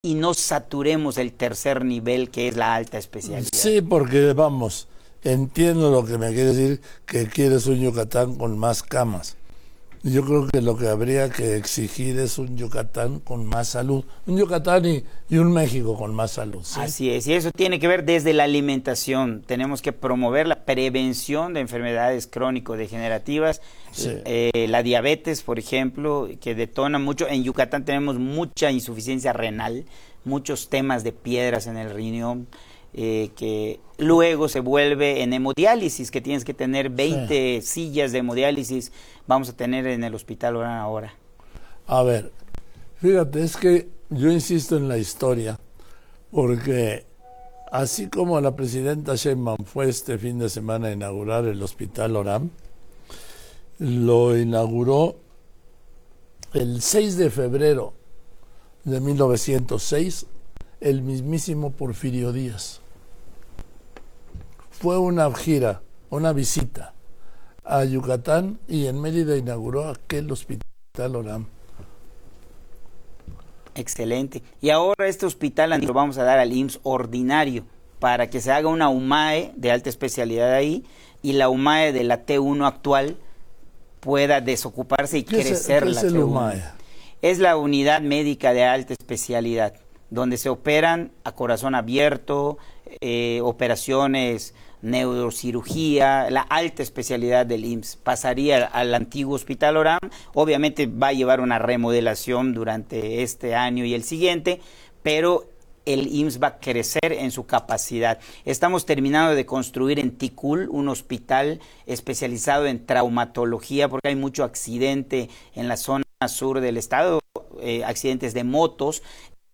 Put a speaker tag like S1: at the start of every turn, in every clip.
S1: y no saturemos el tercer nivel, que es la alta especialidad.
S2: Sí, porque vamos, entiendo lo que me quiere decir, que quieres un Yucatán con más camas. Yo creo que lo que habría que exigir es un Yucatán con más salud. Un Yucatán y un México con más salud. ¿Sí?
S1: Así es, y eso tiene que ver desde la alimentación. Tenemos que promover la prevención de enfermedades crónico-degenerativas, sí. La diabetes, por ejemplo, que detona mucho. En Yucatán tenemos mucha insuficiencia renal, muchos temas de piedras en el riñón, que luego se vuelve en hemodiálisis, que tienes que tener 20 sillas de hemodiálisis, vamos a tener en el Hospital Orán ahora.
S2: A ver, fíjate, es que yo insisto en la historia, porque así como la presidenta Sheinbaum fue este fin de semana a inaugurar el Hospital Orán, lo inauguró el 6 de febrero de 1906 el mismísimo Porfirio Díaz. Fue una gira, una visita a Yucatán y en Mérida inauguró aquel Hospital Orán.
S1: Excelente. Y ahora este hospital lo vamos a dar al IMSS ordinario para que se haga una UMAE de alta especialidad ahí y la UMAE de la T1 actual pueda desocuparse y crecer la T1. UMAE? Es la unidad médica de alta especialidad, donde se operan a corazón abierto, operaciones, neurocirugía, la alta especialidad del IMSS. Pasaría al antiguo Hospital Orán, obviamente va a llevar una remodelación durante este año y el siguiente, pero el IMSS va a crecer en su capacidad. Estamos terminando de construir en Ticul un hospital especializado en traumatología, porque hay mucho accidente en la zona sur del estado, accidentes de motos,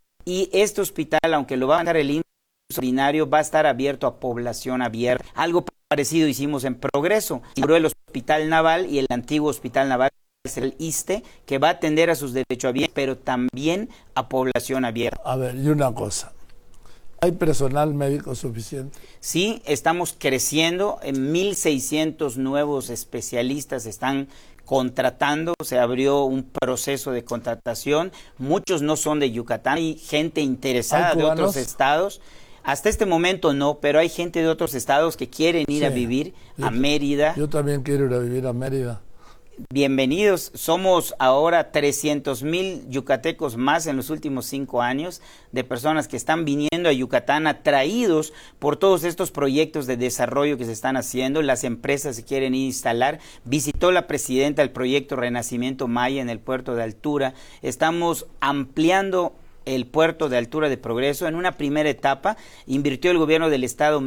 S1: y este hospital, aunque lo va a dar el IMSS ordinario, va a estar abierto a población abierta. Algo parecido hicimos en Progreso. Inauguró el Hospital Naval y el antiguo Hospital Naval es el ISSSTE, que va a atender a sus derechohabientes, pero también a población abierta.
S2: A ver, y una cosa, ¿hay personal médico suficiente?
S1: Sí, estamos creciendo, en 1,600 nuevos especialistas están contratando, se abrió un proceso de contratación, muchos no son de Yucatán, hay gente interesada de otros estados. Hasta este momento no, pero hay gente de otros estados que quieren ir a vivir a Mérida.
S2: Yo también quiero ir a vivir a Mérida.
S1: Bienvenidos, somos ahora 300,000 yucatecos más en los últimos 5 años de personas que están viniendo a Yucatán atraídos por todos estos proyectos de desarrollo que se están haciendo. Las empresas se quieren instalar. Visitó la presidenta el proyecto Renacimiento Maya en el puerto de Altura. Estamos ampliando el puerto de Altura de Progreso. En una primera etapa invirtió el gobierno del estado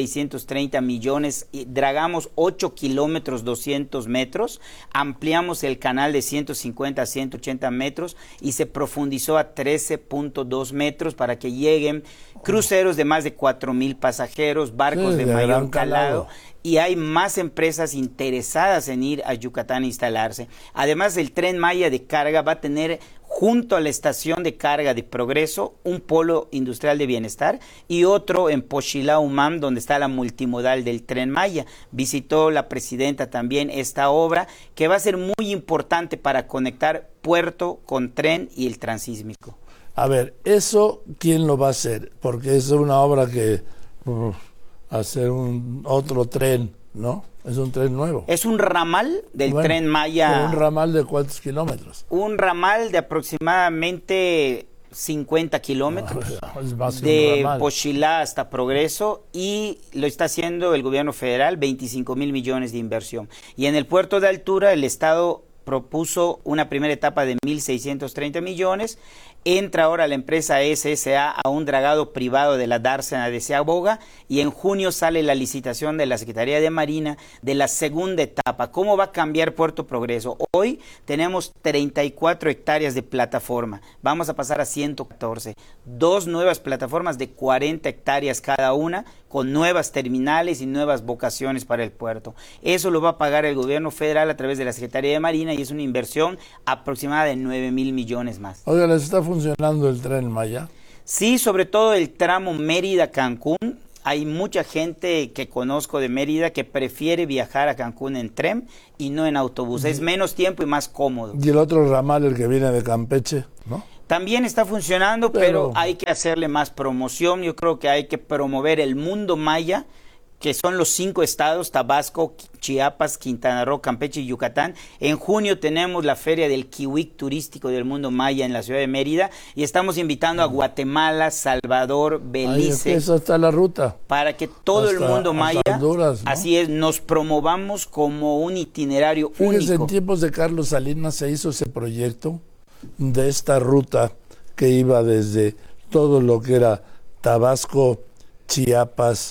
S1: 1,630 millones, y dragamos 8 kilómetros 200 metros, ampliamos el canal de 150 a 180 metros y se profundizó a 13.2 metros para que lleguen cruceros de más de 4,000 pasajeros, barcos de mayor calado. Y hay más empresas interesadas en ir a Yucatán a instalarse. Además, el Tren Maya de carga va a tener junto a la estación de carga de Progreso un polo industrial de bienestar y otro en Pochilá, Humam, donde está la multimodal del Tren Maya. Visitó la presidenta también esta obra que va a ser muy importante para conectar puerto con tren y el transísmico.
S2: A ver, ¿eso quién lo va a hacer? Porque es una obra que hacer otro tren, ¿no? Es un tren nuevo.
S1: Es un ramal del Tren Maya.
S2: ¿Un ramal de cuántos kilómetros?
S1: Un ramal de aproximadamente 50 kilómetros, de Pochilá hasta Progreso, y lo está haciendo el gobierno federal, 25,000 millones de inversión. Y en el puerto de Altura, el estado propuso una primera etapa de 1,630 millones. Entra ahora la empresa SSA a un dragado privado de la dársena de Seaboga y en junio sale la licitación de la Secretaría de Marina de la segunda etapa. ¿Cómo va a cambiar Puerto Progreso? Hoy tenemos 34 hectáreas de plataforma. Vamos a pasar a 114. 2 nuevas plataformas de 40 hectáreas cada una, con nuevas terminales y nuevas vocaciones para el puerto. Eso lo va a pagar el gobierno federal a través de la Secretaría de Marina y es una inversión aproximada de 9,000 millones más.
S2: Oiga, ¿les está funcionando el Tren Maya?
S1: Sí, sobre todo el tramo Mérida-Cancún. Hay mucha gente que conozco de Mérida que prefiere viajar a Cancún en tren y no en autobús. Es menos tiempo y más cómodo.
S2: Y el otro ramal, el que viene de Campeche, ¿no?
S1: También está funcionando, pero hay que hacerle más promoción. Yo creo que hay que promover el mundo maya, que son los 5 estados, Tabasco, Chiapas, Quintana Roo, Campeche y Yucatán. En junio tenemos la feria del Kiwik turístico del mundo maya en la ciudad de Mérida y estamos invitando a Guatemala, Salvador, Belice.
S2: Esa está la ruta.
S1: Para que todo el mundo maya,
S2: Honduras, ¿no?
S1: Así es, nos promovamos como un itinerario
S2: Fíjese,
S1: único.
S2: en tiempos de Carlos Salinas se hizo ese proyecto de esta ruta que iba desde todo lo que era Tabasco, Chiapas,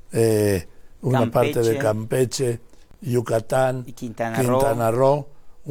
S2: una
S1: Campeche,
S2: parte de Campeche, Yucatán,
S1: y Quintana
S2: Roo,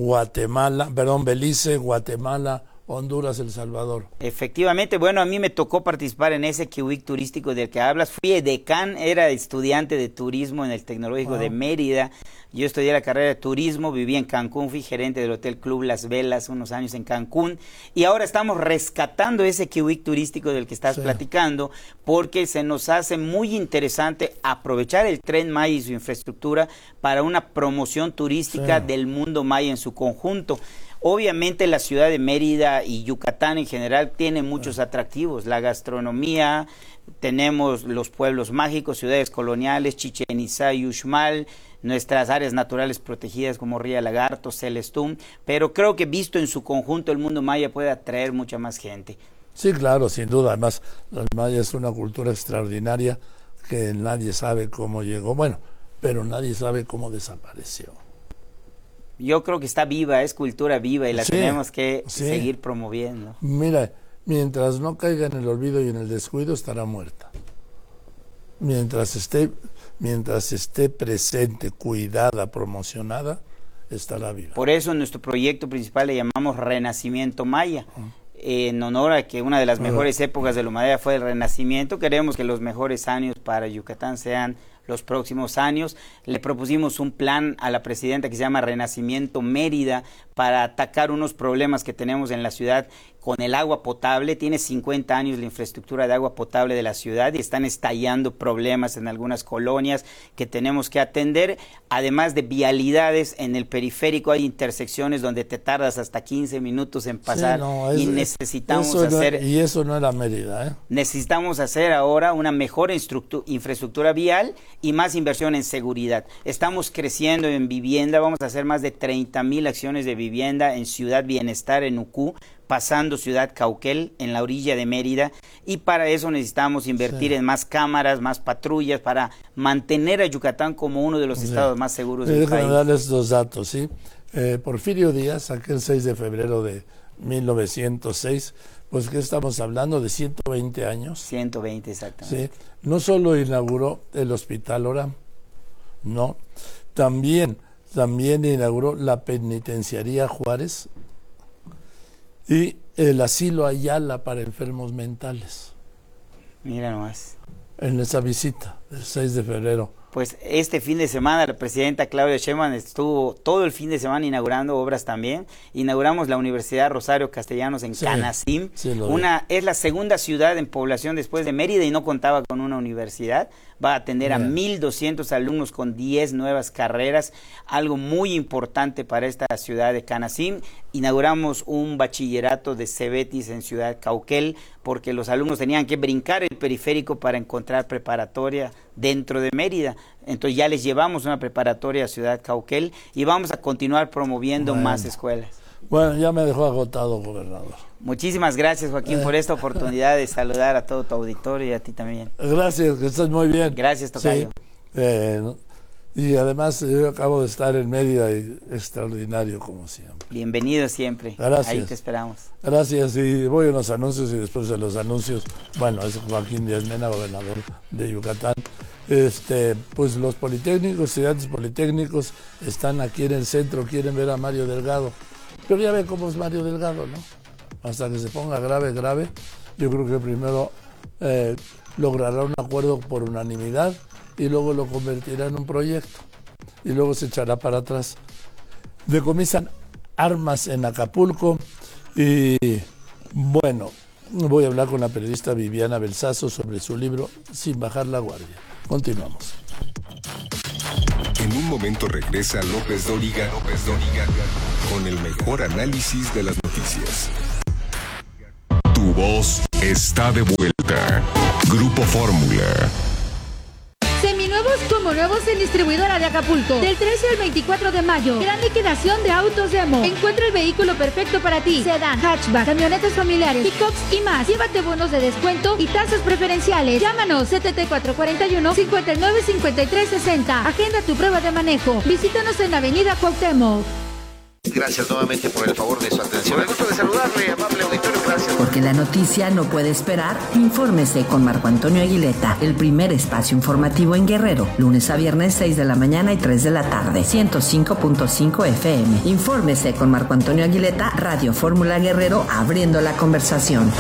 S2: Belice, Guatemala, Honduras, El Salvador.
S1: Efectivamente, bueno, a mí me tocó participar en ese Kiwik turístico del que hablas. Fui edecán, era estudiante de turismo en el Tecnológico de Mérida. Yo estudié la carrera de turismo, viví en Cancún, fui gerente del Hotel Club Las Velas unos años en Cancún. Y ahora estamos rescatando ese Kiwik turístico del que estás platicando, porque se nos hace muy interesante aprovechar el Tren Maya y su infraestructura para una promoción turística del mundo maya en su conjunto. Obviamente la ciudad de Mérida y Yucatán en general tiene muchos atractivos, la gastronomía, tenemos los pueblos mágicos, ciudades coloniales, Chichén Itzá y Uxmal, nuestras áreas naturales protegidas como Ría Lagarto, Celestún, pero creo que visto en su conjunto el mundo maya puede atraer mucha más gente.
S2: Sí, claro, sin duda. Además, los mayas es una cultura extraordinaria que nadie sabe cómo llegó, bueno, pero nadie sabe cómo desapareció.
S1: Yo creo que está viva, es cultura viva y la tenemos que seguir promoviendo.
S2: Mira, mientras no caiga en el olvido y en el descuido, estará muerta. Mientras esté presente, cuidada, promocionada, estará viva.
S1: Por eso en nuestro proyecto principal le llamamos Renacimiento Maya. En honor a que una de las mejores épocas de la humanidad fue el Renacimiento, queremos que los mejores años para Yucatán sean los próximos años. Le propusimos un plan a la presidenta que se llama Renacimiento Mérida para atacar unos problemas que tenemos en la ciudad con el agua potable. Tiene 50 años la infraestructura de agua potable de la ciudad y están estallando problemas en algunas colonias que tenemos que atender. Además de vialidades, en el periférico hay intersecciones donde te tardas hasta 15 minutos en pasar y necesitamos hacer...
S2: Y eso no era Mérida, ¿eh?
S1: Necesitamos hacer ahora una mejor infraestructura vial y más inversión en seguridad. Estamos creciendo en vivienda, vamos a hacer más de 30,000 acciones de vivienda en Ciudad Bienestar, en Ucú, pasando Ciudad Cauquel, en la orilla de Mérida, y para eso necesitamos invertir en más cámaras, más patrullas, para mantener a Yucatán como uno de los estados más seguros del país.
S2: Déjame darles dos datos, ¿sí? Porfirio Díaz, aquel 6 de febrero de 1906, pues ¿qué estamos hablando? De 120 años.
S1: 120, exactamente.
S2: Sí, no solo inauguró el Hospital Oram, no, también inauguró la Penitenciaría Juárez y el Asilo Ayala para enfermos mentales.
S1: Mira nomás.
S2: En esa visita, el 6 de febrero.
S1: Pues este fin de semana la presidenta Claudia Sheinbaum estuvo todo el fin de semana inaugurando obras también. Inauguramos la Universidad Rosario Castellanos en Canacín. Es la segunda ciudad en población después de Mérida y no contaba con una universidad. Va a atender a 1,200 alumnos con 10 nuevas carreras, algo muy importante para esta ciudad de Canacín. Inauguramos un bachillerato de Cebetis en Ciudad Cauquel, porque los alumnos tenían que brincar el periférico para encontrar preparatoria dentro de Mérida. Entonces ya les llevamos una preparatoria a Ciudad Cauquel y vamos a continuar promoviendo más escuelas.
S2: Bueno, ya me dejó agotado, gobernador.
S1: Muchísimas gracias, Joaquín, por esta oportunidad de saludar a todo tu auditorio y a ti también.
S2: Gracias, que estés muy bien.
S1: Gracias, tocayo.
S2: Y además yo acabo de estar en Mérida y extraordinario como siempre.
S1: Bienvenido siempre.
S2: Gracias.
S1: Ahí te esperamos.
S2: Gracias, y voy a los anuncios y después de los anuncios, bueno, es Joaquín Díaz Mena, gobernador de Yucatán. Pues los politécnicos, estudiantes politécnicos están aquí en el centro, quieren ver a Mario Delgado. Pero ya ve cómo es Mario Delgado, ¿no? Hasta que se ponga grave, yo creo que primero logrará un acuerdo por unanimidad y luego lo convertirá en un proyecto y luego se echará para atrás. Decomisan armas en Acapulco y bueno, voy a hablar con la periodista Viviana Belsazo sobre su libro Sin bajar la guardia. Continuamos.
S3: En un momento regresa López Dóriga con el mejor análisis de las noticias. voz está de vuelta. Grupo Fórmula.
S4: Seminuevos como nuevos en distribuidora de Acapulco. Del 13 al 24 de mayo. Gran liquidación de autos demo. Encuentra el vehículo perfecto para ti. Sedán, hatchback, camionetas familiares, pickups y más. Llévate bonos de descuento y tasas preferenciales. Llámanos 7441-595360. Agenda tu prueba de manejo. Visítanos en Avenida Cuauhtémoc.
S5: Gracias nuevamente por el favor de su atención. Me gusto de saludarle, amable auditorio, gracias.
S6: Porque la noticia no puede esperar, infórmese con Marco Antonio Aguileta, el primer espacio informativo en Guerrero, lunes a viernes 6 de la mañana y 3 de la tarde, 105.5 FM. Infórmese con Marco Antonio Aguileta, Radio Fórmula Guerrero, abriendo la conversación.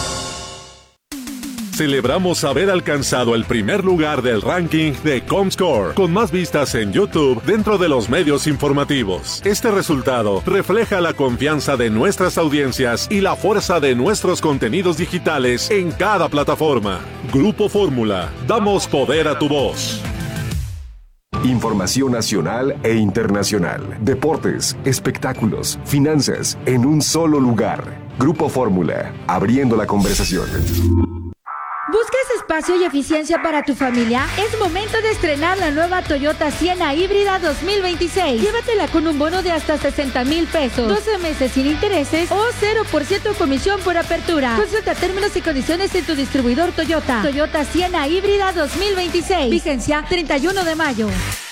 S7: Celebramos haber alcanzado el primer lugar del ranking de Comscore, con más vistas en YouTube dentro de los medios informativos. Este resultado refleja la confianza de nuestras audiencias y la fuerza de nuestros contenidos digitales en cada plataforma. Grupo Fórmula, damos poder a tu voz.
S3: Información nacional e internacional. Deportes, espectáculos, finanzas, en un solo lugar. Grupo Fórmula, abriendo la conversación.
S4: ¿Buscas espacio y eficiencia para tu familia? Es momento de estrenar la nueva Toyota Sienna híbrida 2026. Llévatela con un bono de hasta 60,000 pesos, 12 meses sin intereses o 0% comisión por apertura. Consulta términos y condiciones en tu distribuidor Toyota. Toyota Sienna híbrida 2026. Vigencia 31 de mayo.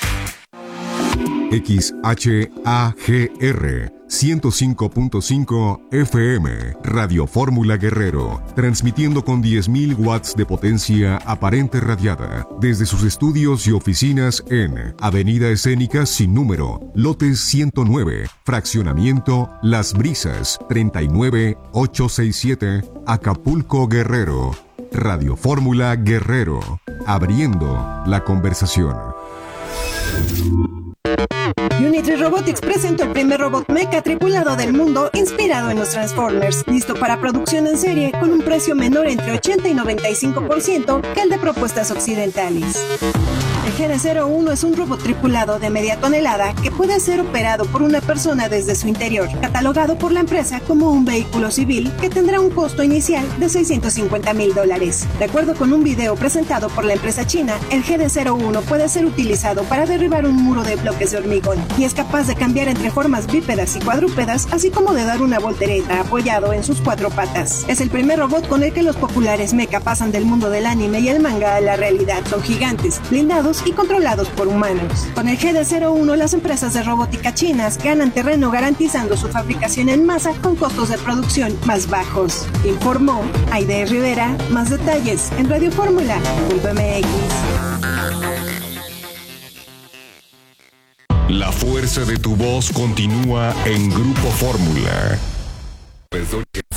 S8: XHAGR 105.5 FM, Radio Fórmula Guerrero, transmitiendo con 10.000 watts de potencia aparente radiada desde sus estudios y oficinas en Avenida Escénica sin número, lotes 109, fraccionamiento Las Brisas, 39867, Acapulco, Guerrero. Radio Fórmula Guerrero, abriendo la conversación.
S9: Unitree Robotics presentó el primer robot mecha tripulado del mundo inspirado en los Transformers, listo para producción en serie con un precio menor entre 80 y 95% que el de propuestas occidentales. El GD-01 es un robot tripulado de media tonelada que puede ser operado por una persona desde su interior, catalogado por la empresa como un vehículo civil que tendrá un costo inicial de $650,000. De acuerdo con un video presentado por la empresa china, el GD-01 puede ser utilizado para derribar un muro de bloques de hormigón y es capaz de cambiar entre formas bípedas y cuadrúpedas, así como de dar una voltereta apoyado en sus 4 patas. Es el primer robot con el que los populares mecha pasan del mundo del anime y el manga a la realidad. Son gigantes, blindados y controlados por humanos. Con el GD-01, las empresas de robótica chinas ganan terreno garantizando su fabricación en masa con costos de producción más bajos. Informó Aide Rivera. Más detalles en radioformula.mx.
S3: La fuerza de tu voz continúa en Grupo Fórmula.